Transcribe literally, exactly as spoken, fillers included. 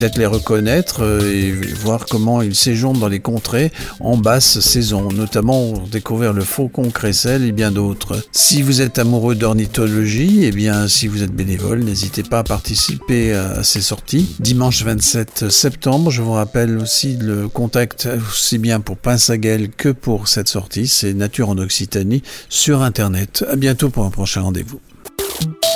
Peut-être les reconnaître euh, et voir comment ils séjournent dans les contrées en basse saison, notamment découvrir le faucon crécelle et bien d'autres. Si vous êtes amoureux d'ornithologie, eh bien si vous êtes bénévole, n'hésitez pas à participer à ces sorties. Dimanche vingt-sept septembre, je vous rappelle aussi le contact aussi bien pour Pinsaguel que pour cette sortie, c'est Nature en Occitanie sur Internet. À bientôt pour un prochain rendez-vous.